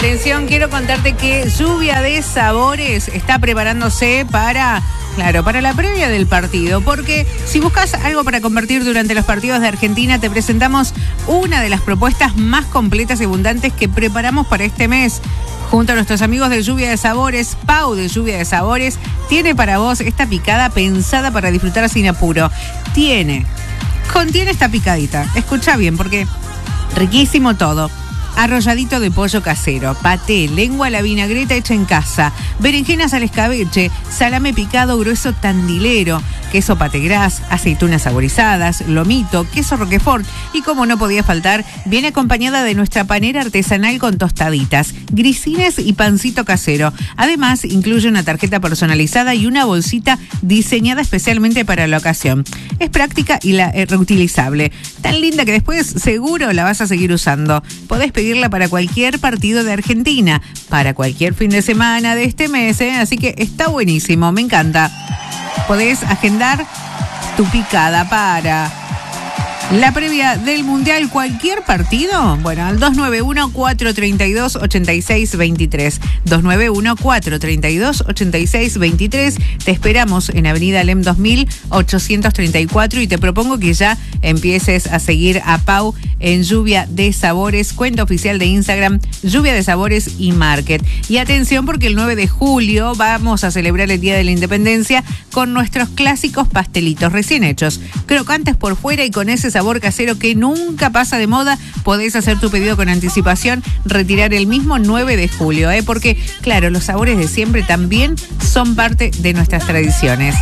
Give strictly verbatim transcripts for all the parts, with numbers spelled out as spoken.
Atención, quiero contarte que Lluvia de Sabores está preparándose para, claro, para la previa del partido, porque si buscas algo para compartir durante los partidos de Argentina, te presentamos una de las propuestas más completas y abundantes que preparamos para este mes. Junto a nuestros amigos de Lluvia de Sabores, Pau de Lluvia de Sabores tiene para vos esta picada pensada para disfrutar sin apuro. Tiene, contiene esta picadita, escucha bien porque riquísimo todo. Arrolladito de pollo casero, paté, lengua a la vinagreta hecha en casa, berenjenas al escabeche, salame picado grueso tandilero, queso pategras, aceitunas saborizadas, lomito, queso roquefort y, como no podía faltar, viene acompañada de nuestra panera artesanal con tostaditas, grisines y pancito casero. Además, incluye una tarjeta personalizada y una bolsita diseñada especialmente para la ocasión. Es práctica y la, eh, reutilizable, tan linda que después seguro la vas a seguir usando. Podés pedirla para cualquier partido de Argentina, para cualquier fin de semana de este mes, ¿eh? Así que está buenísimo, me encanta. Podés agendar tu picada para la previa del Mundial, cualquier partido. Bueno, al dos nueve uno, cuatro tres dos, ocho seis dos tres. dos nueve uno, cuatro tres dos, ocho seis dos tres. Te esperamos en Avenida Lem dos mil ochocientos treinta y cuatro y te propongo que ya empieces a seguir a Pau en Lluvia de Sabores, cuenta oficial de Instagram, Lluvia de Sabores y Market. Y atención, porque el nueve de julio vamos a celebrar el Día de la Independencia con nuestros clásicos pastelitos recién hechos, crocantes por fuera y con ese sabor casero que nunca pasa de moda. Podés hacer tu pedido con anticipación, retirar el mismo nueve de julio, ¿eh? Porque, claro, los sabores de siempre también son parte de nuestras tradiciones.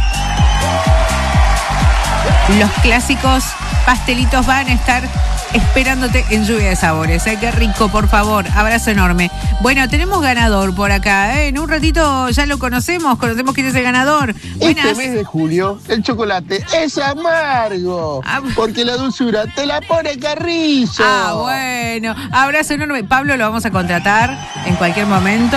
Los clásicos pastelitos van a estar esperándote en Lluvia de Sabores. ¡Ay, qué rico, por favor! Abrazo enorme. Bueno, tenemos ganador por acá, ¿eh? En un ratito ya lo conocemos, conocemos quién es el ganador. Buenas. Este mes de julio, el chocolate es amargo, ah, porque la dulzura te la pone Carrizo. Ah, bueno. Abrazo enorme. Pablo lo vamos a contratar en cualquier momento.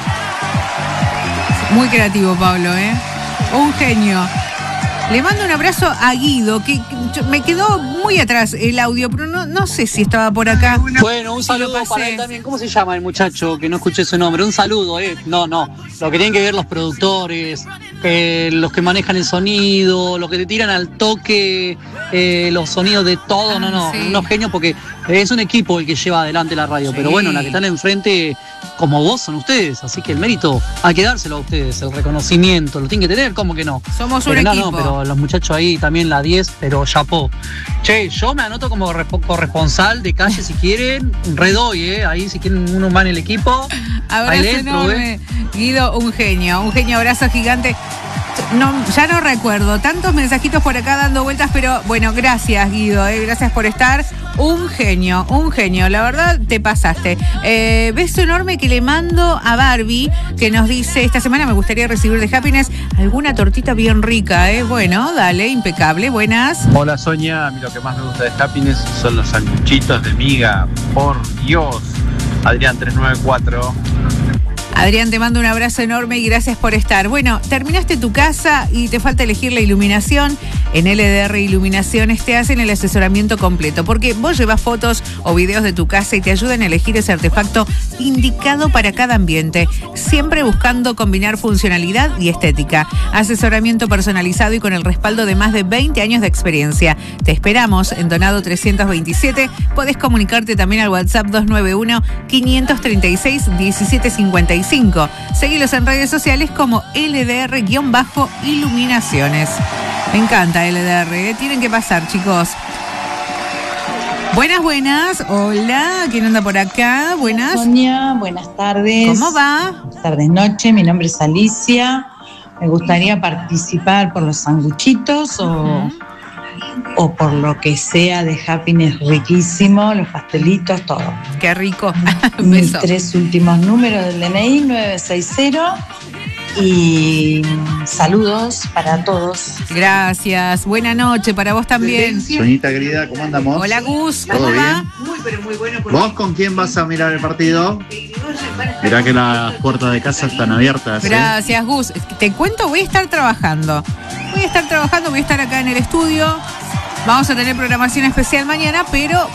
Muy creativo, Pablo, ¿eh? Un genio. Le mando un abrazo a Guido, que me quedó muy atrás el audio, pero no, no sé si estaba por acá. Bueno, un saludo para él también. ¿Cómo se llama el muchacho que no escuché su nombre? Un saludo, ¿eh? No, no. Lo que tienen que ver los productores, eh, los que manejan el sonido, los que te tiran al toque eh, los sonidos de todo. No, no. Sí. Unos genios, porque es un equipo el que lleva adelante la radio. Sí. Pero bueno, la que están enfrente, como vos, son ustedes. Así que el mérito hay que dárselo a ustedes. El reconocimiento lo tienen que tener, ¿cómo que no? Somos un pero equipo. No, no, pero los muchachos ahí también la diez, pero chapó. Che, yo me anoto como corresponsal de calle si quieren, redoy, ¿eh? Ahí si quieren uno más en el equipo. Abrazo enorme. ¿Eh? Guido, un genio, un genio, abrazo gigante. No, ya no recuerdo, tantos mensajitos por acá dando vueltas, pero bueno, gracias Guido, eh, gracias por estar. Un genio, un genio, la verdad te pasaste. Eh, beso enorme que le mando a Barbie, que nos dice, esta semana me gustaría recibir de Happiness alguna tortita bien rica, ¿eh? Bueno, dale, impecable, buenas. Hola Sonia, a mí lo que más me gusta de Happiness son los sanguchitos de miga, por Dios. Adrián tres nueve cuatro. Adrián, te mando un abrazo enorme y gracias por estar. Bueno, terminaste tu casa y te falta elegir la iluminación. En L D R Iluminaciones te hacen el asesoramiento completo, porque vos llevas fotos o videos de tu casa y te ayudan a elegir ese artefacto indicado para cada ambiente, siempre buscando combinar funcionalidad y estética. Asesoramiento personalizado y con el respaldo de más de veinte años de experiencia. Te esperamos en Donado trescientos veintisiete. Podés comunicarte también al WhatsApp dos nueve uno, cinco tres seis, uno siete cinco cinco. Seguilos en redes sociales como L D R-Iluminaciones. Me encanta L D R, ¿eh? Tienen que pasar, chicos. Buenas, buenas. Hola, ¿quién anda por acá? Buenas. Sonia, buenas tardes. ¿Cómo va? Buenas tardes, noche. Mi nombre es Alicia. Me gustaría participar por los sanguchitos o, uh-huh. o por lo que sea de Happiness riquísimo, los pastelitos, todo. Qué rico. Mis tres últimos números del D N I, nueve seis cero. Y saludos para todos. Gracias. Buena noche para vos también. Soñita querida, ¿cómo andamos? Hola Gus, ¿cómo ¿Todo va? bien? Muy, pero muy bueno. ¿Vos con quién vas a mirar el partido? Mirá que las puertas de casa están abiertas. Gracias, ¿eh? Gus. Te cuento, voy a estar trabajando. Voy a estar trabajando, voy a estar acá en el estudio. Vamos a tener programación especial mañana, pero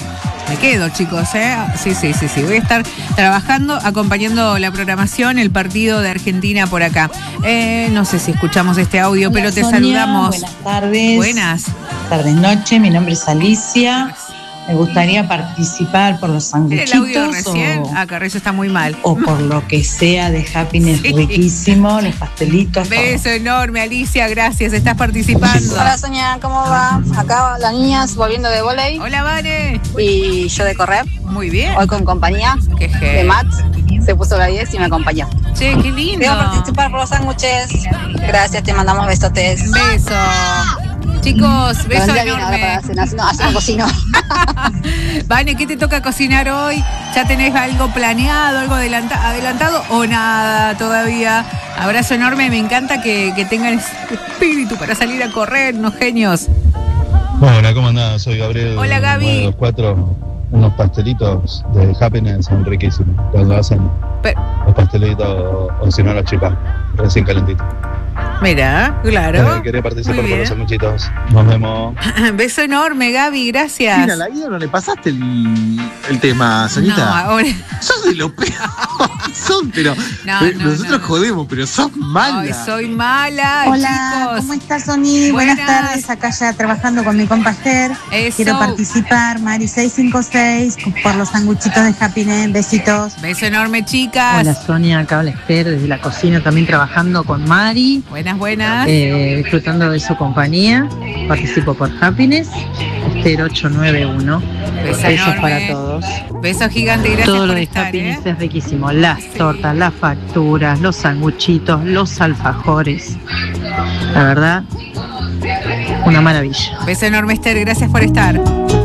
Me quedo, chicos, ¿eh? Sí, sí, sí, sí. Voy a estar trabajando, acompañando la programación, el partido de Argentina por acá. Eh, no sé si escuchamos este audio, Hola, pero te Sonia, saludamos. Buenas tardes. Buenas. Tardes, noche. Mi nombre es Alicia. Me gustaría participar por los sanguchitos. ¿El audio recién? O, ah, Carrillo está muy mal. o por lo que sea de Happiness Sí. riquísimo, los pastelitos. Beso enorme, Alicia, gracias. Estás participando. Hola Sonia, ¿cómo va? Acá las niñas volviendo de volei. Hola, Vane. Y yo de correr. Muy bien. Hoy con compañía Qué de genial. Matt. Se puso la diez y me acompañó. Che, qué lindo. Quiero participar por los sándwiches. Gracias, te mandamos besotes. Beso. Chicos, beso Vendría bien ahora para la enorme. cena, si no, así no cocino. Vane, ¿qué te toca cocinar hoy? ¿Ya tenés algo planeado, algo adelanta- adelantado o nada todavía? Abrazo enorme, me encanta que, que tengan ese espíritu para salir a correr, unos genios. Hola, ¿cómo andás? Soy Gabriel. Hola, Gaby. nueve dos cuatro. Unos pastelitos de Happiness son riquísimos. Cuando hacen Pe- los pastelitos o, o si no los chupas, recién calentitos. Mira, claro. Eh, quería participar Muy por bien. los sanguchitos. Nos vemos. Beso enorme, Gaby, gracias. Mira, la guía no le pasaste el, el tema, Soñita. No, ahora. Sos de lo peor. Son, pero. No, pero no, nosotros no, no. jodemos, pero sos mala. Ay, soy mala, Hola, chicos. ¿cómo estás, Sony? Buenas. Buenas. tardes, acá ya trabajando con mi compa Esther. Eso. Quiero participar, Mari seis cinco seis, por los sanguchitos de Happiness. Besitos. Beso enorme, chicas. Hola Sonia, acá habla Esther desde la cocina, también trabajando con Mari, Buenas, buenas. eh, disfrutando de su compañía. Participo por Happiness, Esther ocho nueve uno. Beso Besos enorme. para todos. Beso gigante, gracias Todo por lo de estar, Happiness ¿eh? es riquísimo. Las tortas, las facturas, los sanguchitos, los alfajores. La verdad, una maravilla. Beso enorme, Esther, gracias por estar.